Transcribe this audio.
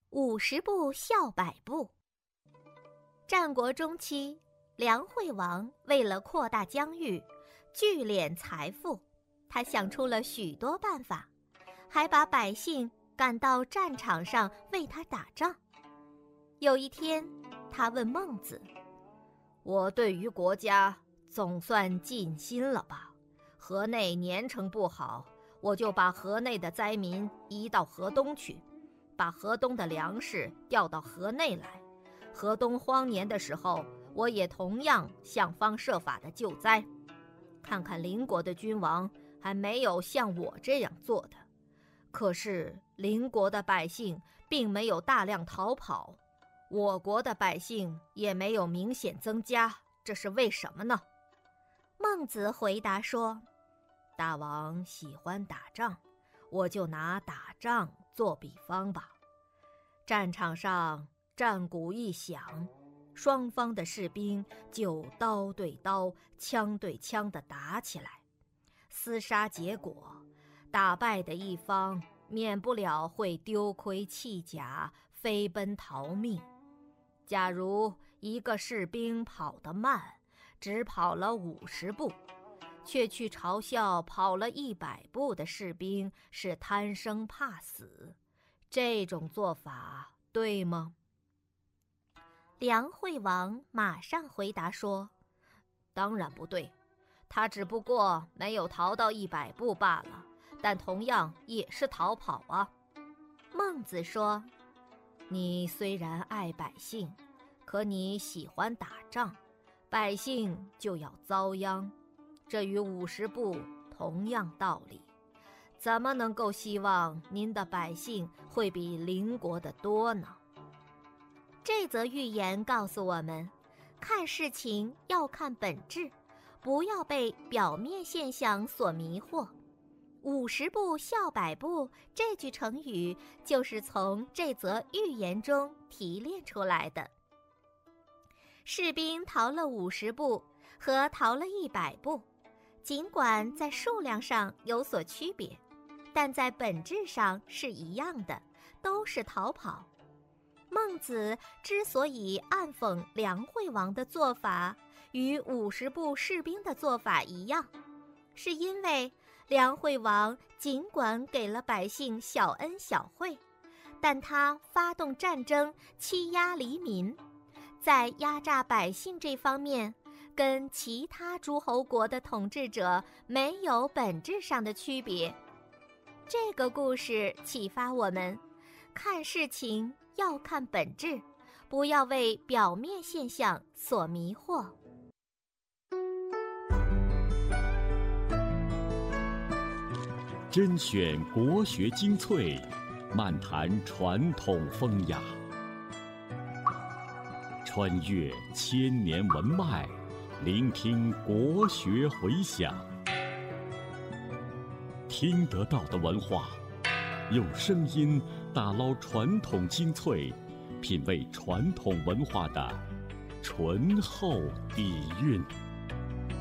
50步笑百步。战国中期，梁惠王为了扩大疆域，聚敛财富，他想出了许多办法，还把百姓赶到战场上为他打仗。有一天，他问孟子：“我对于国家总算尽心了吧？河内年成不好，我就把河内的灾民移到河东去，把河东的粮食调到河内来。河东荒年的时候，我也同样想方设法的救灾。看看邻国的君王还没有像我这样做的，可是邻国的百姓并没有大量逃跑，我国的百姓也没有明显增加，这是为什么呢？”孟子回答说：“大王喜欢打仗，我就拿打仗做比方吧。战场上战鼓一响，双方的士兵就刀对刀、枪对枪地打起来。厮杀结果，打败的一方免不了会丢盔弃甲，飞奔逃命。假如一个士兵跑得慢，只跑了50步，却去嘲笑跑了100步的士兵是贪生怕死，这种做法对吗？”梁惠王马上回答说：“当然不对，他只不过没有逃到100步罢了，但同样也是逃跑啊。”孟子说：“你虽然爱百姓，可你喜欢打仗，百姓就要遭殃，这与50步同样道理。怎么能够希望您的百姓会比邻国的多呢？”这则寓言告诉我们，看事情要看本质，不要被表面现象所迷惑。50步笑百步这句成语就是从这则寓言中提炼出来的。士兵逃了50步和逃了100步，尽管在数量上有所区别，但在本质上是一样的，都是逃跑。孟子之所以暗讽梁惠王的做法与50步士兵的做法一样，是因为梁惠王尽管给了百姓小恩小惠，但他发动战争欺压黎民，在压榨百姓这方面跟其他诸侯国的统治者没有本质上的区别。这个故事启发我们，看事情要看本质，不要为表面现象所迷惑。 甄选国学精粹，漫谈传统风雅，穿越千年文脉，聆听国学回响。听得到的文化，用声音打捞传统精粹，品味传统文化的醇厚底蕴。